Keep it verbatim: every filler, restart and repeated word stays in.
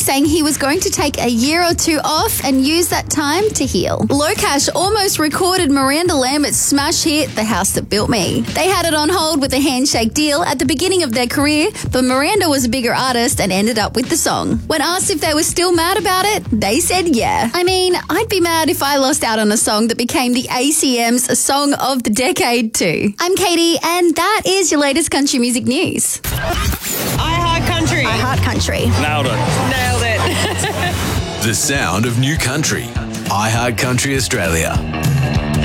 saying he was going to take a year or two off and use that time to heal. Locash almost recorded Miranda Lambert's smash hit, The House That Built Me. They had it on hold with a handshake deal at the beginning of their career, but Miranda was a bigger artist and ended up with the song. When asked if they were still mad about it, they said yeah. I mean, I'd be mad if I lost out on a song that became the A C M's Song of the Decade too. I'm Katie, and that is your latest country music news. I Heart Country. I Heart Country. Nailed it. Nailed it. The sound of new country. I Heart Country Australia.